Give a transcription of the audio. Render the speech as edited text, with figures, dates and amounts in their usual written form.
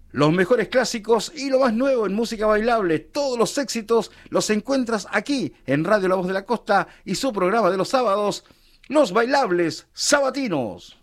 Los mejores clásicos y lo más nuevo en música bailable, todos los éxitos los encuentras aquí en Radio La Voz de la Costa y su programa de los sábados, Los Bailables Sabatinos.